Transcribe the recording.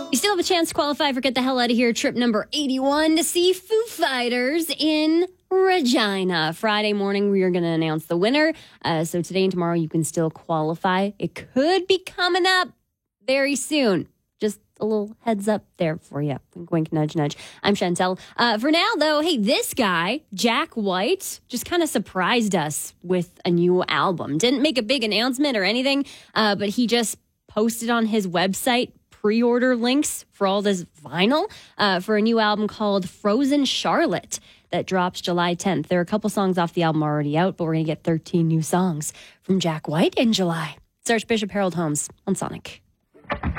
You still have a chance to qualify for Get the Hell Out of Here trip number 81 to see Foo Fighters in Regina. Friday morning, we are going to announce the winner. So today and tomorrow, you can still qualify. It could be coming up very soon. Just a little heads up there for you. Wink, wink, nudge, nudge. I'm Chantel. For now, though, hey, this guy, Jack White, just kind of surprised us with a new album. Didn't make a big announcement or anything, but he just posted on his website pre-order links for all this vinyl for a new album called Frozen Charlotte that drops July 10th. There are a couple songs off the album already out, but we're going to get 13 new songs from Jack White in July. Search Bishop Harold Holmes on Sonic.